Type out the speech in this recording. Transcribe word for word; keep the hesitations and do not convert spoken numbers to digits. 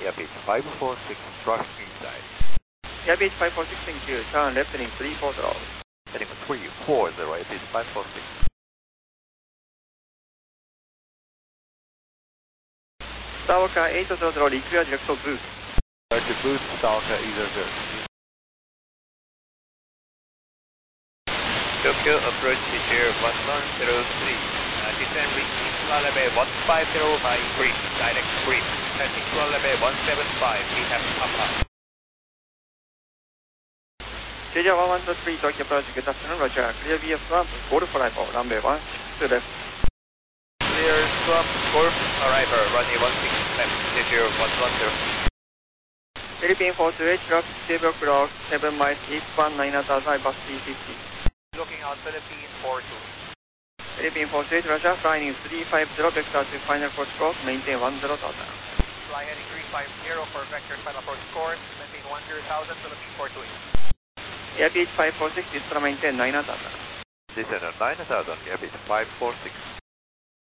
Airbase five four six, traffic inside. Airbase five four six, thank you. Turn left heading three four zero. Heading three four zero, Airbase five four six. Starwalker eight zero zero, require direct to boost. Direct to boost, Starwalker eight zero zero. Tokyo approach Niger one one zero three. Uh, descend reaching level one five zero by creep, direct creep. Passing level one seven five, we have upper. Niger one one zero three, Tokyo approach, good afternoon, Roger. Clear V F swamp, Golf arrival, runway one six two left. Clear swamp, Golf arrival, runway one six left, Niger one one zero. Philippine four two eight, rock, stable clock, seven miles eastbound, nine thousand, bus three fifty. Looking out Philippine four two. Philippine four two eight, Roger, flying in three five zero, vector to final approach course, maintain one zero thousand. Fly heading three five zero for vector final approach course, maintain one zero thousand, Philippine four two eight. Airbase five four six, is to maintain nine thousand. Descend nine thousand, Airbase five four six.